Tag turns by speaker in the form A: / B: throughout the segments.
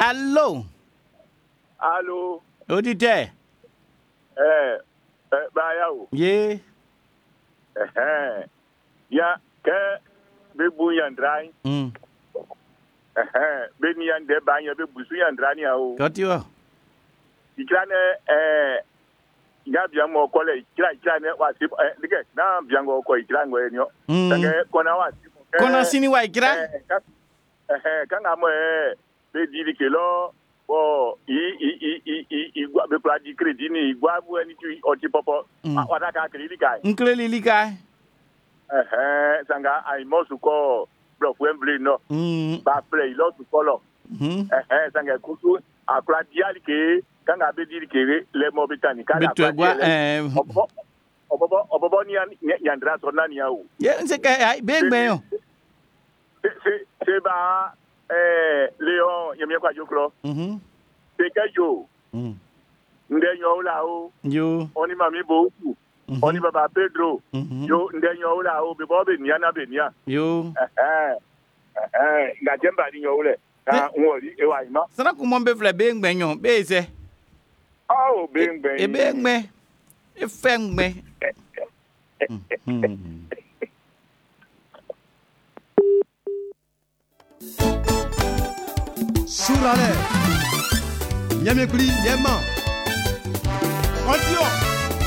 A: Allô?
B: Allô?
A: Auditeur?
B: Bayao.
A: Yeah.
B: Ya, ke bebu yandrai. Beni yande banya bebu su yandrani ao.
A: Continue.
B: Ikrane ya biango kole ikrane wasi dige na biango ko ikrango enyo. Tange kona wasi.
A: Kona sini wa ikra?
B: Kanga mo be diri kelo o igwa be pra di credit ni igwa bu eni tu oti popo wada ka credit kai
A: Nkle lili kai.
B: Sanga ai mo su ko block Wembley no ba play lo su kolo sanga kutu akra diali ke kanga be diri ke le mo bitani kala
A: Betwa
B: obobo ni yandra so na ni awu
A: ye nse ka ben yo.
B: C'est ba Léon yemye kwa jokro c'est que yo ndenyo la o
A: Yo.
B: oni mami bo oni baba Pedro yo ndenyo la o be bo be niana be nia
A: Yo.
B: nga jemba ni yo le ka nwori e wa ima
A: Sana ku mo be fle ben yo be se.
B: oh ben
A: E ben e fen ben.
C: Sourale. Nyamekuli, nyama. Continue.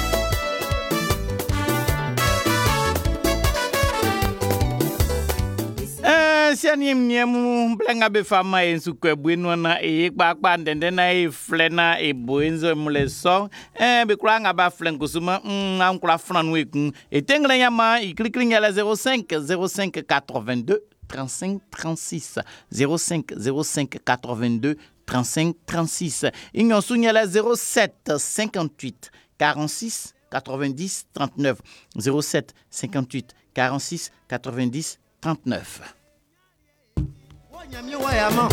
A: Siani mniemu blenga be fama ensu kwe bwino na kpa ndende na flena boenzo mule song be kranga ba flen kusuma am kula fran weku etengla yama iklikling ya la 05 05 82 35 36 05 05 82 35 36 Ignon sounya la 07 58 46 90 39 07 58 46 90 39